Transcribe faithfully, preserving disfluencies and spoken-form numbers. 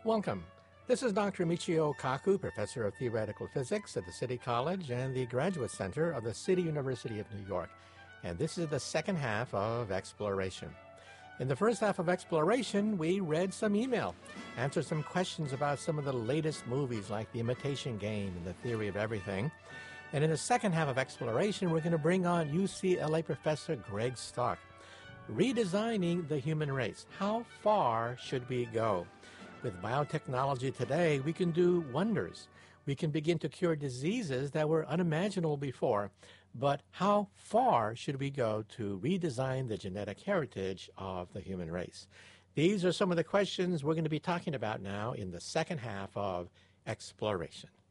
Welcome. This is Doctor Michio Kaku, Professor of Theoretical Physics at the City College and the Graduate Center of the City University of New York. And this is the second half of Exploration. In the first half of Exploration, we read some email, answered some questions about some of the latest movies like The Imitation Game and The Theory of Everything. And in the second half of Exploration, we're going to bring on U C L A Professor Greg Stark. Redesigning the human race. How far should we go? With biotechnology today, we can do wonders. We can begin to cure diseases that were unimaginable before. But how far should we go to redesign the genetic heritage of the human race? These are some of the questions we're going to be talking about now in the second half of Exploration.